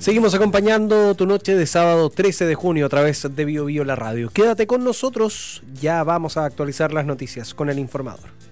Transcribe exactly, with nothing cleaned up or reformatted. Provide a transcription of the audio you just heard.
Seguimos acompañando tu noche de sábado trece de junio a través de Bio Bio la radio. Quédate con nosotros, ya vamos a actualizar las noticias con el informador.